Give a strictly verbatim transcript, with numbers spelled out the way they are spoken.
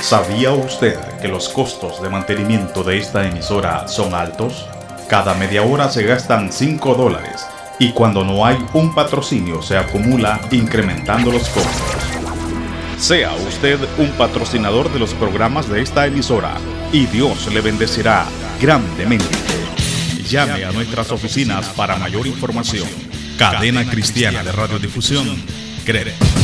¿Sabía usted que los costos de mantenimiento de esta emisora son altos? Cada media hora se gastan cinco dólares y cuando no hay un patrocinio se acumula incrementando los costos. Sea usted un patrocinador de los programas de esta emisora y Dios le bendecirá grandemente. Llame a nuestras oficinas para mayor información. Cadena Cristiana de Radiodifusión, C R E D.